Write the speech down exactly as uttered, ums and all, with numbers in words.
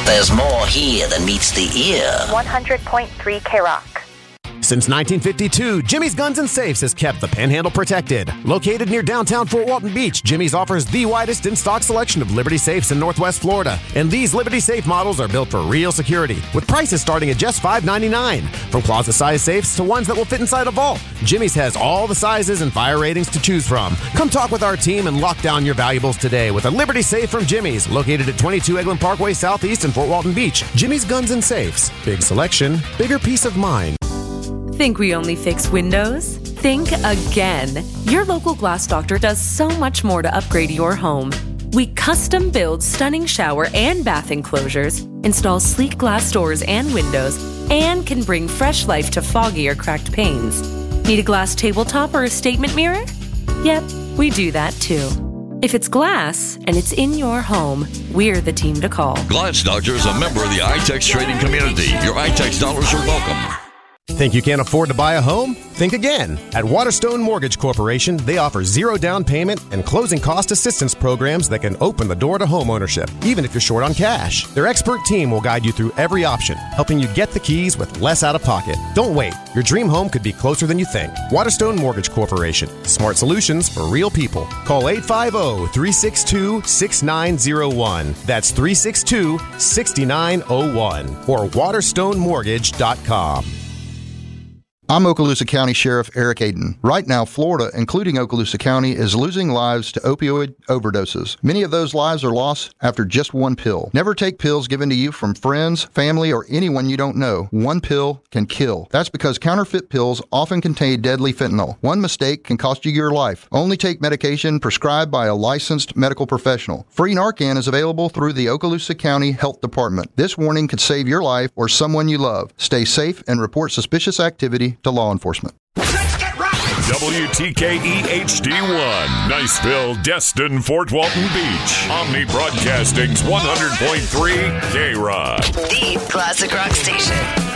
There's more here than meets the ear. one hundred point three K-Rock. Since nineteen fifty-two, Jimmy's Guns and Safes has kept the Panhandle protected. Located near downtown Fort Walton Beach, Jimmy's offers the widest in-stock selection of Liberty Safes in Northwest Florida. And these Liberty Safe models are built for real security, with prices starting at just five ninety-nine. From closet-sized safes to ones that will fit inside a vault, Jimmy's has all the sizes and fire ratings to choose from. Come talk with our team and lock down your valuables today with a Liberty Safe from Jimmy's, located at twenty-two Eglin Parkway Southeast in Fort Walton Beach. Jimmy's Guns and Safes. Big selection, bigger peace of mind. Think we only fix windows? Think again. Your local Glass Doctor does so much more to upgrade your home. We custom build stunning shower and bath enclosures, install sleek glass doors and windows, and can bring fresh life to foggy or cracked panes. Need a glass tabletop or a statement mirror? Yep, we do that too. If it's glass and it's in your home, we're the team to call. Glass Doctor is a member of the iTex trading community. Your iTex dollars are welcome. Think you can't afford to buy a home? Think again. At Waterstone Mortgage Corporation, they offer zero down payment and closing cost assistance programs that can open the door to homeownership, even if you're short on cash. Their expert team will guide you through every option, helping you get the keys with less out of pocket. Don't wait. Your dream home could be closer than you think. Waterstone Mortgage Corporation. Smart solutions for real people. Call eight five zero, three six two, six nine zero one. That's three six two, six nine zero one. Or waterstone mortgage dot com. I'm Okaloosa County Sheriff Eric Aden. Right now, Florida, including Okaloosa County, is losing lives to opioid overdoses. Many of those lives are lost after just one pill. Never take pills given to you from friends, family, or anyone you don't know. One pill can kill. That's because counterfeit pills often contain deadly fentanyl. One mistake can cost you your life. Only take medication prescribed by a licensed medical professional. Free Narcan is available through the Okaloosa County Health Department. This warning could save your life or someone you love. Stay safe and report suspicious activity to law enforcement. W T K E H D one, Niceville, Destin, Fort Walton Beach. Omni Broadcasting's one hundred point three K-Rock. The classic rock station.